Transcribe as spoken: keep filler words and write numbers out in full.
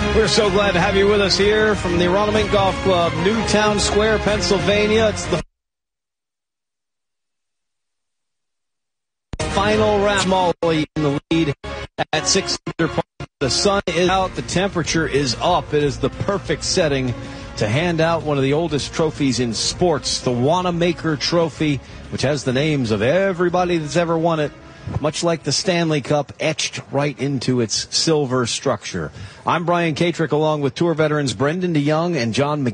We're so glad to have you with us here from the Ronald Golf Club, Newtown Square, Pennsylvania. It's the final round. Smalley in the lead at six under par. The sun is out. The temperature is up. It is the perfect setting to hand out one of the oldest trophies in sports, the Wanamaker Trophy, which has the names of everybody that's ever won it, much like the Stanley Cup, etched right into its silver structure. I'm Brian Katrick, along with tour veterans Brendan DeYoung and John McGee.